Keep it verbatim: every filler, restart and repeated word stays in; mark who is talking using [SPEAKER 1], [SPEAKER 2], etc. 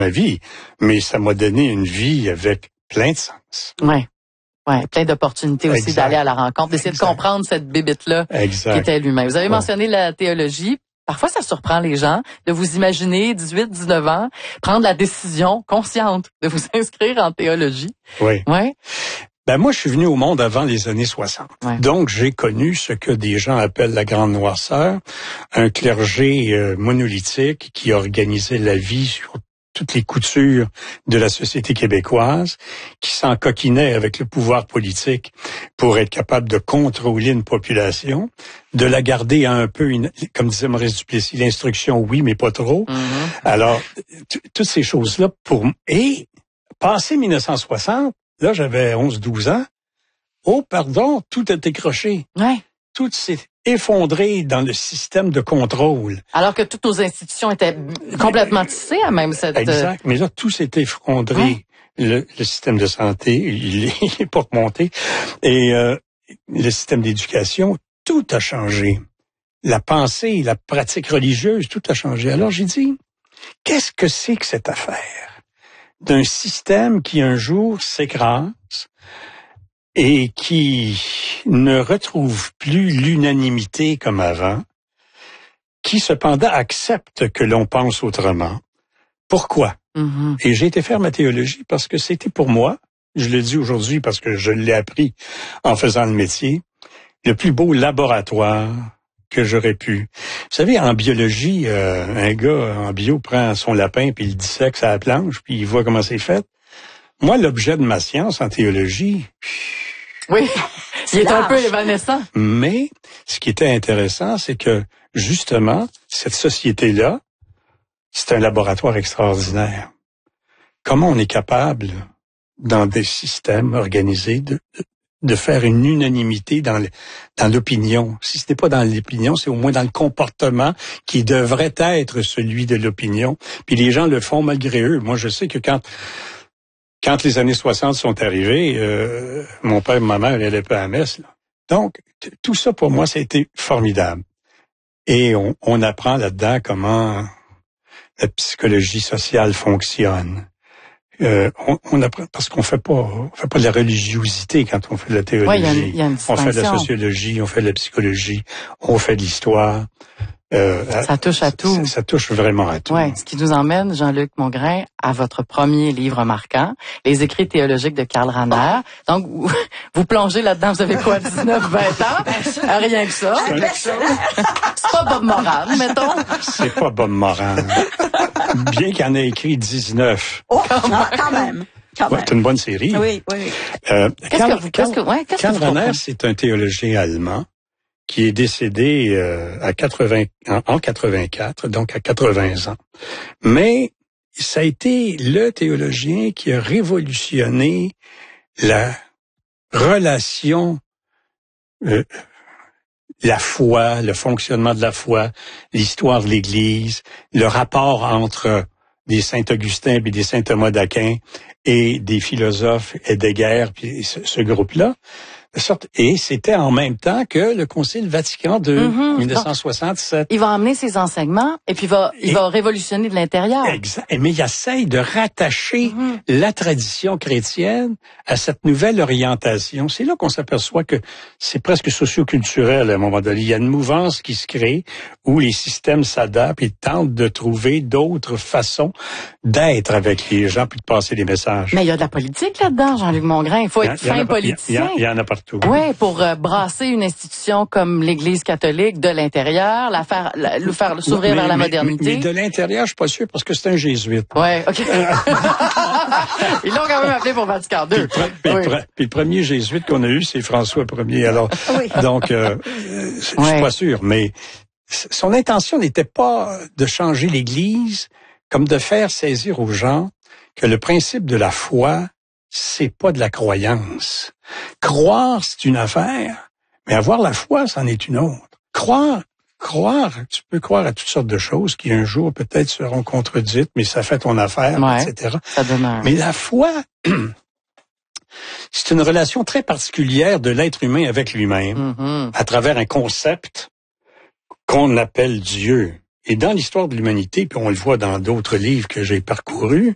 [SPEAKER 1] ma vie, mais ça m'a donné une vie avec plein de sens.
[SPEAKER 2] Ouais. Ouais, plein d'opportunités aussi
[SPEAKER 1] Exact.
[SPEAKER 2] d'aller à la rencontre, d'essayer
[SPEAKER 1] Exact.
[SPEAKER 2] de comprendre cette bébite-là
[SPEAKER 1] Exact.
[SPEAKER 2] qui était l'humain. Vous avez
[SPEAKER 1] Ouais.
[SPEAKER 2] mentionné la théologie. Parfois, ça surprend les gens de vous imaginer, dix-huit, dix-neuf ans, prendre la décision consciente de vous inscrire en théologie.
[SPEAKER 1] Oui.
[SPEAKER 2] Ouais.
[SPEAKER 1] Ben moi, je suis venu au monde avant les années soixante.
[SPEAKER 2] Ouais.
[SPEAKER 1] Donc, j'ai connu ce que des gens appellent la grande noirceur, un clergé euh, monolithique qui organisait la vie sur toutes les coutures de la société québécoise, qui s'encoquinait avec le pouvoir politique pour être capable de contrôler une population, de la garder à un peu, une, comme disait Maurice Duplessis, l'instruction oui, mais pas trop.
[SPEAKER 2] Mm-hmm.
[SPEAKER 1] Alors, t- toutes ces choses-là pour... Et, passé mille neuf cent soixante, là, j'avais onze douze ans, oh, pardon, tout a décroché.
[SPEAKER 2] Ouais.
[SPEAKER 1] Tout s'est effondré dans le système de contrôle.
[SPEAKER 2] Alors que toutes nos institutions étaient complètement tissées à même cette...
[SPEAKER 1] Exact. Mais là, tout s'est effondré.
[SPEAKER 2] Ouais.
[SPEAKER 1] Le, le système de santé, il est, il est pas remonté. Et euh, le système d'éducation, tout a changé. La pensée, la pratique religieuse, tout a changé. Alors j'ai dit, qu'est-ce que c'est que cette affaire d'un système qui un jour s'écrase et qui ne retrouve plus l'unanimité comme avant, qui cependant accepte que l'on pense autrement. Pourquoi?
[SPEAKER 2] Mm-hmm.
[SPEAKER 1] Et j'ai été faire ma théologie parce que c'était pour moi, je le dis aujourd'hui parce que je l'ai appris en faisant le métier, le plus beau laboratoire que j'aurais pu. Vous savez, en biologie, euh, un gars en bio prend son lapin puis il dissèque à la planche puis il voit comment c'est fait. Moi, l'objet de ma science en théologie...
[SPEAKER 2] Oui, il est
[SPEAKER 3] large.
[SPEAKER 2] un peu évanescent.
[SPEAKER 1] Mais ce qui était intéressant, c'est que justement, cette société-là, c'est un laboratoire extraordinaire. Comment on est capable, dans des systèmes organisés, de, de faire une unanimité dans, le, dans l'opinion. Si ce n'est pas dans l'opinion, c'est au moins dans le comportement qui devrait être celui de l'opinion. Puis les gens le font malgré eux. Moi, je sais que quand... Quand les années soixante sont arrivées, euh, mon père et ma mère n'allaient pas à la messe. Là. Donc, t- tout ça, pour moi, ça a été formidable. Et on, on apprend là-dedans comment la psychologie sociale fonctionne. Euh, on, on apprend parce qu'on fait pas, on fait pas de la religiosité quand on fait de la théologie.
[SPEAKER 2] Ouais, il y a une, il y a une
[SPEAKER 1] on fait de la
[SPEAKER 2] distinction.
[SPEAKER 1] sociologie, on fait de la psychologie, on fait de l'histoire. Euh,
[SPEAKER 2] Ça touche à tout.
[SPEAKER 1] Ça, ça touche vraiment à tout.
[SPEAKER 2] Ouais, ce qui nous emmène, Jean-Luc Mongrain, à votre premier livre marquant, Les écrits théologiques de Karl Rahner. Donc, vous, vous plongez là-dedans, vous avez quoi, dix-neuf, vingt ans? Ah, rien que ça. C'est pas Bob Moran, mettons.
[SPEAKER 1] C'est pas Bob Moran. Bien qu'il en ait écrit dix-neuf.
[SPEAKER 3] Oh, non, quand même. Quand
[SPEAKER 1] Ouais,
[SPEAKER 3] même.
[SPEAKER 1] c'est une bonne série.
[SPEAKER 3] Oui, oui.
[SPEAKER 1] Euh,
[SPEAKER 2] Qu'est-ce
[SPEAKER 1] Karl-
[SPEAKER 2] que vous, qu'est-ce que, ouais, qu'est-ce que
[SPEAKER 1] Karl
[SPEAKER 2] vous
[SPEAKER 1] Rahner,
[SPEAKER 2] comprenez?
[SPEAKER 1] c'est un théologien allemand qui est décédé euh, à quatre-vingts, en, en quatre-vingt-quatre, donc à quatre-vingts ans. Mais ça a été le théologien qui a révolutionné la relation, euh, la foi, le fonctionnement de la foi, l'histoire de l'Église, le rapport entre des Saint-Augustin et des Saint-Thomas d'Aquin et des philosophes Heidegger, puis ce, ce groupe-là. De sorte, et c'était en même temps que le Concile Vatican de
[SPEAKER 2] Mm-hmm.
[SPEAKER 1] mille neuf cent soixante-sept.
[SPEAKER 2] Il va emmener ses enseignements et puis il va, il
[SPEAKER 1] Et-
[SPEAKER 2] va révolutionner de l'intérieur.
[SPEAKER 1] Exact. Mais il essaye de rattacher
[SPEAKER 2] Mm-hmm.
[SPEAKER 1] la tradition chrétienne à cette nouvelle orientation. C'est là qu'on s'aperçoit que c'est presque socioculturel à un moment donné. Il y a une mouvance qui se crée où les systèmes s'adaptent et tentent de trouver d'autres façons d'être avec les gens puis de passer des messages.
[SPEAKER 2] Mais il y a de la politique là-dedans, Jean-Luc Mongrain. Il faut
[SPEAKER 1] Il y en-
[SPEAKER 2] être
[SPEAKER 1] il y en
[SPEAKER 2] fin
[SPEAKER 1] a pas- il y a-
[SPEAKER 2] politicien.
[SPEAKER 1] Il y en a partout.
[SPEAKER 2] Oui, pour euh, brasser une institution comme l'Église catholique de l'intérieur, la faire, la, le faire s'ouvrir
[SPEAKER 1] Mais-
[SPEAKER 2] vers la
[SPEAKER 1] mais-
[SPEAKER 2] modernité.
[SPEAKER 1] Mais, mais de l'intérieur, je suis pas sûr parce que c'est un jésuite.
[SPEAKER 2] Ouais, ok. Ils l'ont quand même appelé pour Vatican deux.
[SPEAKER 1] Puis, puis,
[SPEAKER 2] Oui.
[SPEAKER 1] puis, puis le premier jésuite qu'on a eu, c'est François Ier. Alors,
[SPEAKER 3] Oui.
[SPEAKER 1] donc, euh, euh, je suis
[SPEAKER 2] Ouais.
[SPEAKER 1] pas sûr, mais son intention n'était pas de changer l'Église, comme de faire saisir aux gens que le principe de la foi, c'est pas de la croyance. Croire, c'est une affaire, mais avoir la foi, c'en est une autre. Croire, croire, tu peux croire à toutes sortes de choses qui un jour peut-être seront contredites, mais ça fait ton affaire,
[SPEAKER 2] Ouais.
[SPEAKER 1] et cetera.
[SPEAKER 2] Ça demeure.
[SPEAKER 1] Mais la foi, c'est une relation très particulière de l'être humain avec lui-même,
[SPEAKER 2] Mhm.
[SPEAKER 1] à travers un concept qu'on appelle Dieu. Et dans l'histoire de l'humanité, puis on le voit dans d'autres livres que j'ai parcourus,